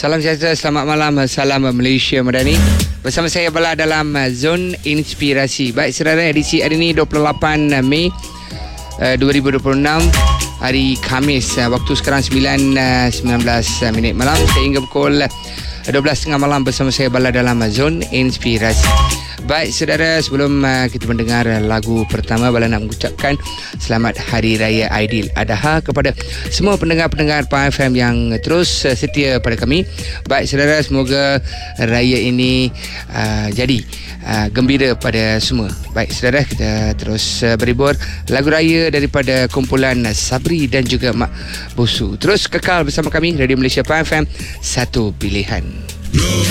Salam sejahtera, selamat malam, salam Malaysia Madani. Bersama saya Bala dalam Zon Inspirasi. Baik saudara, edisi hari ini 28 Mei 2026, hari Khamis. Waktu sekarang 19 minit malam sehingga pukul 12.30 malam bersama saya Bala dalam Zon Inspirasi. Baik saudara, sebelum kita mendengar lagu pertama, Bala nak mengucapkan selamat Hari Raya Aidiladha kepada semua pendengar-pendengar PAN FM yang terus setia pada kami. Baik saudara, semoga raya ini jadi gembira pada semua. Baik saudara, kita terus berhibur lagu raya daripada kumpulan Sabri dan juga Mak Bosu. Terus kekal bersama kami, Radio Malaysia PAN FM, satu pilihan.